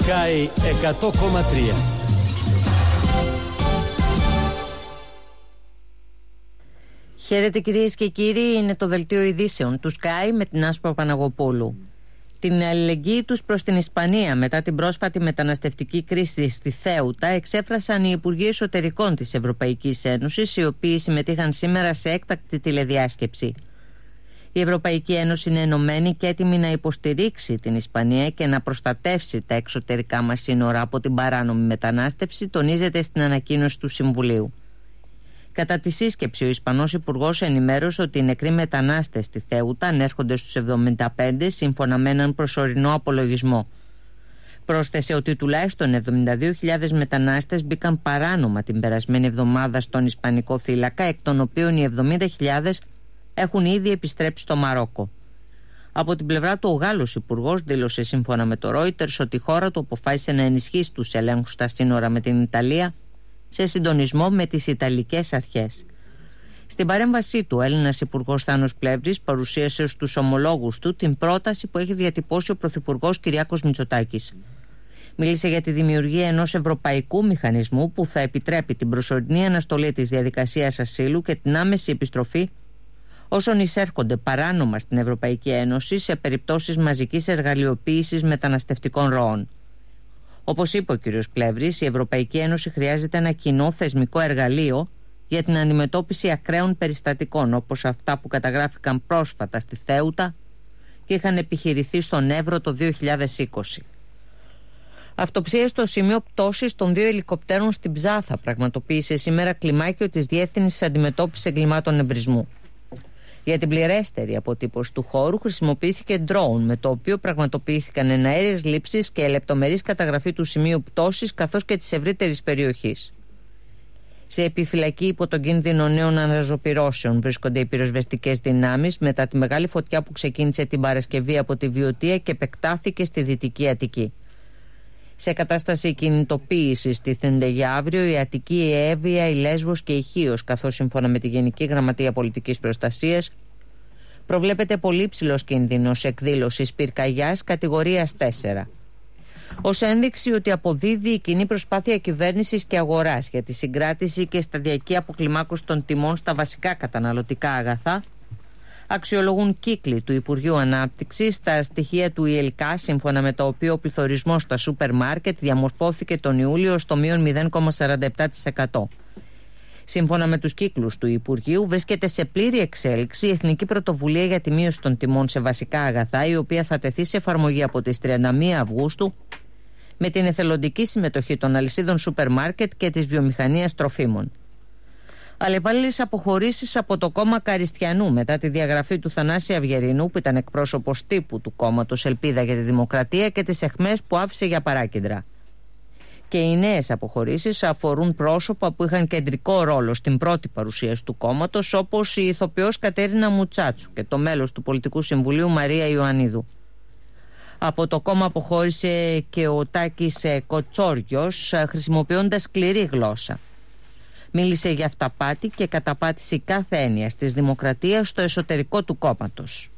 Sky 100,3. Χαίρετε κυρίες και κύριοι, είναι το δελτίο ειδήσεων του Sky με την Άσπα Παναγοπούλου. Την αλληλεγγύη τους προς την Ισπανία μετά την πρόσφατη μεταναστευτική κρίση στη Θέουτα εξέφρασαν οι Υπουργοί Εσωτερικών της Ευρωπαϊκής Ένωσης, οι οποίοι συμμετείχαν σήμερα σε έκτακτη τηλεδιάσκεψη. Η Ευρωπαϊκή Ένωση είναι ενωμένη και έτοιμη να υποστηρίξει την Ισπανία και να προστατεύσει τα εξωτερικά μας σύνορα από την παράνομη μετανάστευση, τονίζεται στην ανακοίνωση του Συμβουλίου. Κατά τη σύσκεψη, ο Ισπανός Υπουργός ενημέρωσε ότι οι νεκροί μετανάστες στη Θέουτα ανέρχονται στους 75, σύμφωνα με έναν προσωρινό απολογισμό. Πρόσθεσε ότι τουλάχιστον 72.000 μετανάστες μπήκαν παράνομα την περασμένη εβδομάδα στον Ισπανικό θύλακα, εκ των οποίων οι 70.000 έχουν ήδη επιστρέψει στο Μαρόκο. Από την πλευρά του, ο Γάλλος Υπουργός δήλωσε σύμφωνα με το Reuters ότι η χώρα του αποφάσισε να ενισχύσει τους ελέγχους στα σύνορα με την Ιταλία σε συντονισμό με τις Ιταλικές αρχές. Στην παρέμβασή του, ο Έλληνας Υπουργός Θάνος Πλεύρης παρουσίασε στους ομολόγους του την πρόταση που έχει διατυπώσει ο Πρωθυπουργός Κυριάκος Μητσοτάκης. Μίλησε για τη δημιουργία ενός ευρωπαϊκού μηχανισμού που θα επιτρέπει την προσωρινή αναστολή της διαδικασίας ασύλου και την άμεση επιστροφή όσων εισέρχονται παράνομα στην Ευρωπαϊκή Ένωση σε περιπτώσεις μαζικής εργαλειοποίησης μεταναστευτικών ροών. Όπως είπε ο κ. Πλεύρης, η Ευρωπαϊκή Ένωση χρειάζεται ένα κοινό θεσμικό εργαλείο για την αντιμετώπιση ακραίων περιστατικών, όπως αυτά που καταγράφηκαν πρόσφατα στη Θέουτα και είχαν επιχειρηθεί στον Εύρο το 2020. Αυτοψία στο σημείο πτώσης των 2 ελικοπτέρων στην Ψάθα πραγματοποίησε σήμερα κλιμάκιο της Διεύθυνσης Αντιμετώπισης Εγκλημάτων Εμπρισμού. Για την πληρέστερη αποτύπωση του χώρου χρησιμοποιήθηκε drone, με το οποίο πραγματοποιήθηκαν εναέριες λήψεις και λεπτομερής καταγραφή του σημείου πτώσης καθώς και της ευρύτερης περιοχής. Σε επιφυλακή υπό τον κίνδυνο νέων αναζωπυρώσεων βρίσκονται οι πυροσβεστικές δυνάμεις μετά τη μεγάλη φωτιά που ξεκίνησε την Παρασκευή από τη Βιωτία και επεκτάθηκε στη Δυτική Αττική. Σε κατάσταση κινητοποίησης τίθενται για αύριο η Αττική, η Εύβοια, η Λέσβος και η Χίος, καθώς σύμφωνα με τη Γενική Γραμματεία Πολιτικής Προστασίας προβλέπεται πολύ ψηλός κίνδυνος εκδήλωσης πυρκαγιάς κατηγορίας 4. Ως ένδειξη ότι αποδίδει η κοινή προσπάθεια κυβέρνησης και αγοράς για τη συγκράτηση και σταδιακή αποκλιμάκωση των τιμών στα βασικά καταναλωτικά αγαθά, αξιολογούν κύκλοι του Υπουργείου Ανάπτυξης τα στοιχεία του ΙΕΛΚΑ, σύμφωνα με το οποίο ο πληθωρισμός στα σούπερ μάρκετ διαμορφώθηκε τον Ιούλιο στο μείον 0,47%. Σύμφωνα με τους κύκλους του Υπουργείου, βρίσκεται σε πλήρη εξέλιξη η Εθνική Πρωτοβουλία για τη Μείωση των Τιμών σε βασικά αγαθά, η οποία θα τεθεί σε εφαρμογή από τις 31 Αυγούστου με την εθελοντική συμμετοχή των αλυσίδων σούπερ μάρκετ και της βιομηχανίας τροφίμων. Αλλεπάλληλες αποχωρήσεις από το κόμμα Καριστιανού μετά τη διαγραφή του Θανάση Αυγερινού, που ήταν εκπρόσωπος τύπου του κόμματος Ελπίδα για τη Δημοκρατία, και τις αιχμές που άφησε για παράκεντρα. Και οι νέες αποχωρήσεις αφορούν πρόσωπα που είχαν κεντρικό ρόλο στην πρώτη παρουσίαση του κόμματος, όπως η ηθοποιός Κατέρινα Μουτσάτσου και το μέλος του Πολιτικού Συμβουλίου Μαρία Ιωαννίδου. Από το κόμμα αποχώρησε και ο Τάκης Κοτσόριος, χρησιμοποιώντας σκληρή γλώσσα. Μίλησε για αυταπάτη και καταπάτηση κάθε έννοιας της δημοκρατίας στο εσωτερικό του κόμματος.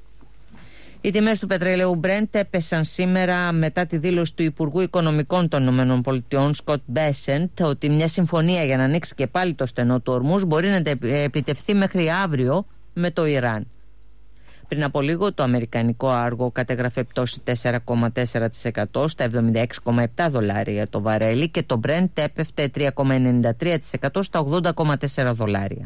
Οι τιμές του πετρελαίου Brent έπεσαν σήμερα μετά τη δήλωση του Υπουργού Οικονομικών των ΗΠΑ, Σκοτ Μπέσεντ, ότι μια συμφωνία για να ανοίξει και πάλι το στενό του Ορμούζ μπορεί να επιτευχθεί μέχρι αύριο με το Ιράν. Πριν από λίγο το αμερικανικό άργο κατέγραφε πτώση 4,4% στα $76,7 το βαρέλι και το Brent έπεφτε 3,93% στα $80,4.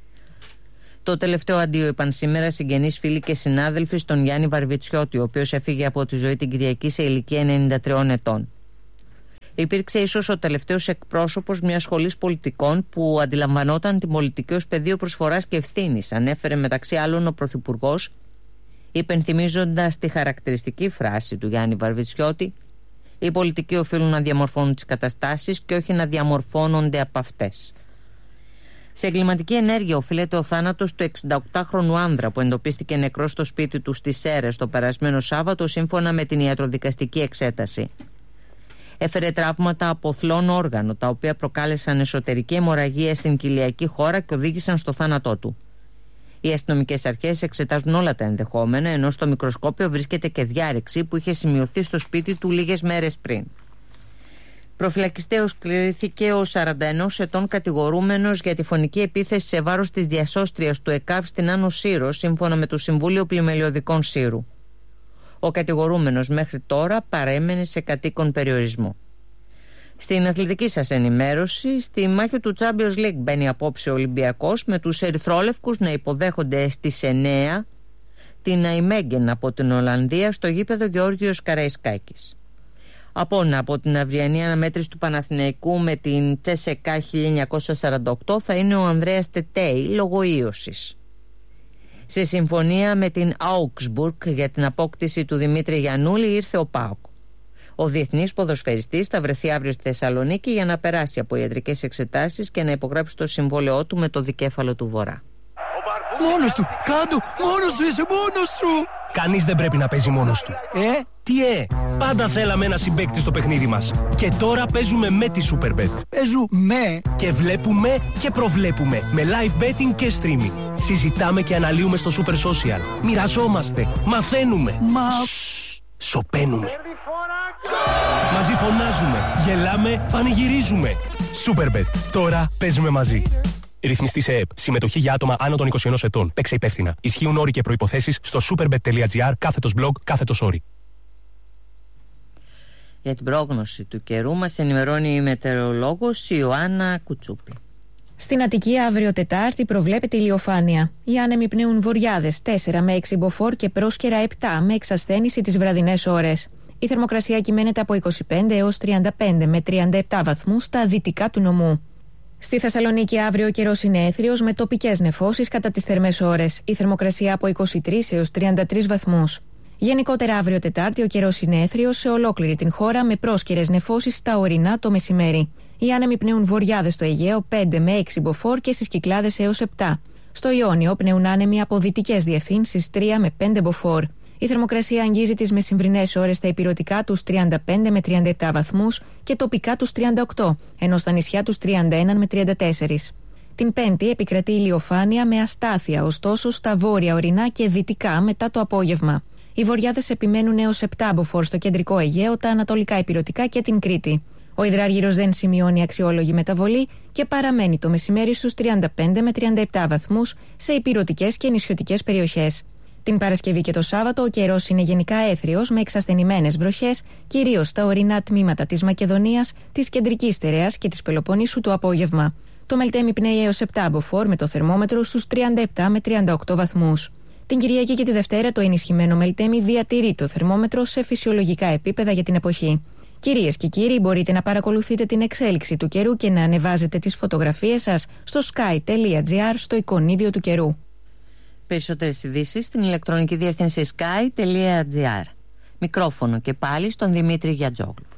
Το τελευταίο αντίο είπαν σήμερα συγγενείς, φίλοι και συνάδελφοι στον Γιάννη Βαρβιτσιώτη, ο οποίος έφυγε από τη ζωή την Κυριακή σε ηλικία 93 ετών. Υπήρξε ίσως ο τελευταίος εκπρόσωπος μιας σχολής πολιτικών που αντιλαμβανόταν την πολιτική ως πεδίο προσφοράς και ευθύνης, ανέφερε μεταξύ άλλων ο Πρωθυπουργός, υπενθυμίζοντας τη χαρακτηριστική φράση του Γιάννη Βαρβιτσιώτη: «Οι πολιτικοί οφείλουν να διαμορφώνουν τις καταστάσεις και όχι να διαμορφώνονται από αυτές». Σε εγκληματική ενέργεια οφείλεται ο θάνατος του 68χρονου άνδρα που εντοπίστηκε νεκρός στο σπίτι του στις Σέρρες το περασμένο Σάββατο, σύμφωνα με την ιατροδικαστική εξέταση. Έφερε τραύματα από θλόν όργανο, τα οποία προκάλεσαν εσωτερική αιμορραγία στην κοιλιακή χώρα και οδήγησαν στο θάνατό του. Οι αστυνομικές αρχές εξετάζουν όλα τα ενδεχόμενα, ενώ στο μικροσκόπιο βρίσκεται και διάρρηξη που είχε σημειωθεί στο σπίτι του λίγες μέρες πριν. Προφυλακιστέως κληρίθηκε ο 41 ετών κατηγορούμενος για τη φωνική επίθεση σε βάρος της διασώστριας του ΕΚΑΒ στην Άνω Σύρο, σύμφωνα με το Συμβούλιο Πλημελιωδικών Σύρου. Ο κατηγορούμενος μέχρι τώρα παρέμενε σε κατοίκον περιορισμό. Στην αθλητική σας ενημέρωση, στη μάχη του Champions League μπαίνει απόψε ο Ολυμπιακός, με τους ερυθρόλευκους να υποδέχονται στις 9 την Αϊμέγγεν από την Ολλανδία στο γήπεδο Γεώργιος Καραϊσκάκης. Απόνα από την αυριανή αναμέτρηση του Παναθηναϊκού με την Τσέσεκα 1948 θα είναι ο Ανδρέας Τετέι, λόγω ίωσης. Σε συμφωνία με την Augsburg για την απόκτηση του Δημήτρη Γιαννούλη ήρθε ο ΠΑΟΚ. Ο διεθνής ποδοσφαιριστής θα βρεθεί αύριο στη Θεσσαλονίκη για να περάσει από ιατρικές εξετάσεις και να υπογράψει το συμβόλαιό του με το δικέφαλο του Βορρά. Μόνος του! Κάντο! Μόνος σου είσαι! Μόνος σου! Κανείς δεν πρέπει να παίζει μόνος του. Τι πάντα θέλαμε ένα συμπαίκτη στο παιχνίδι μας. Και τώρα παίζουμε με τη Superbet. Παίζουμε! Και βλέπουμε και προβλέπουμε με live betting και streaming. Συζητάμε και αναλύουμε στο Super Social. Μοιραζόμαστε, μαθαίνουμε. Σωπαίνουμε. Μαζί φωνάζουμε, γελάμε, πανηγυρίζουμε. Superbet. Τώρα παίζουμε μαζί. Ρυθμιστή σε ΕΕΠ. Συμμετοχή για άτομα άνω των 21 ετών. Παίξε υπεύθυνα. Ισχύουν όροι και προϋποθέσεις στο superbet.gr/blog/όροι. Για την πρόγνωση του καιρού μας ενημερώνει η μετεωρολόγος Ιωάννα Κουτσούπη. Στην Αττική αύριο Τετάρτη προβλέπεται ηλιοφάνεια. Οι άνεμοι πνέουν βορειάδες 4 με 6 μποφόρ και πρόσκαιρα 7 με εξασθένηση τις βραδινές ώρες. Η θερμοκρασία κυμαίνεται από 25 έως 35 με 37 βαθμούς στα δυτικά του νομού. Στη Θεσσαλονίκη αύριο ο καιρός είναι έθριος με τοπικές νεφώσεις κατά τις θερμές ώρες. Η θερμοκρασία από 23 έως 33 βαθμούς. Γενικότερα αύριο Τετάρτη ο καιρός είναι έθριος σε ολόκληρη την χώρα με πρόσκαιρες νεφώσεις στα ορεινά το μεσημέρι. Οι άνεμοι πνέουν βορειάδες στο Αιγαίο 5 με 6 μποφόρ και στις Κυκλάδες έως 7. Στο Ιόνιο πνέουν άνεμοι από δυτικές διευθύνσεις 3 με 5 μποφόρ. Η θερμοκρασία αγγίζει τις μεσημβρινές ώρες στα ηπειρωτικά τους 35 με 37 βαθμούς και τοπικά τους 38, ενώ στα νησιά τους 31 με 34. Την Πέμπτη επικρατεί ηλιοφάνεια με αστάθεια, ωστόσο στα βόρεια ορεινά και δυτικά μετά το απόγευμα. Οι βορειάδες επιμένουν έως 7 μποφόρ στο κεντρικό Αιγαίο, τα ανατολικά ηπειρωτικά και την Κρήτη. Ο υδράργυρος δεν σημειώνει αξιόλογη μεταβολή και παραμένει το μεσημέρι στους 35 με 37 βαθμούς σε ηπειρωτικές και νησιωτικές περιοχές. Την Παρασκευή και το Σάββατο ο καιρός είναι γενικά έθριος με εξασθενημένες βροχές, κυρίως στα ορεινά τμήματα της Μακεδονίας, της Κεντρικής Στερεάς και της Πελοποννήσου το απόγευμα. Το Μελτέμι πνέει έως 7 μποφόρ με το θερμόμετρο στους 37 με 38 βαθμούς. Την Κυριακή και τη Δευτέρα το ενισχυμένο Μελτέμι διατηρεί το θερμόμετρο σε φυσιολογικά επίπεδα για την εποχή. Κυρίες και κύριοι, μπορείτε να παρακολουθείτε την εξέλιξη του καιρού και να ανεβάζετε τις φωτογραφίες σας στο sky.gr στο εικονίδιο του καιρού. Περισσότερες ειδήσεις στην ηλεκτρονική διεύθυνση sky.gr. Μικρόφωνο και πάλι στον Δημήτρη Γιατζόγλου.